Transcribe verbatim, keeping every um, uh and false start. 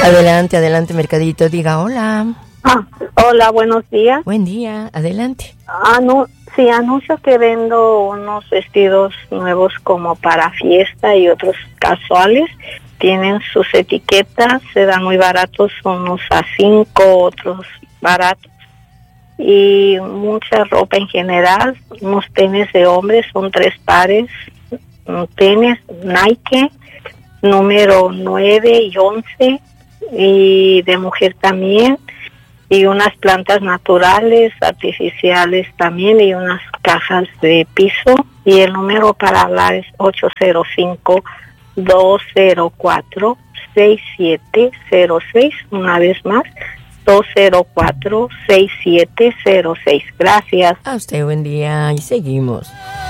Adelante, adelante, Mercadito, diga hola. Ah, hola, buenos días. Buen día, adelante. Ah, no, sí, anuncio que vendo unos vestidos nuevos como para fiesta y otros casuales. Tienen sus etiquetas, se dan muy baratos, unos a cinco, otros baratos. Y mucha ropa en general, unos tenis de hombres, son tres pares, un tenis Nike, número nueve y once, y de mujer también, y unas plantas naturales, artificiales también, y unas cajas de piso, y el número para hablar es ocho cero cinco, dos cero cuatro, seis siete cero seis, una vez más, dos cero cuatro, seis siete cero seis. Gracias. A usted, buen día, y seguimos.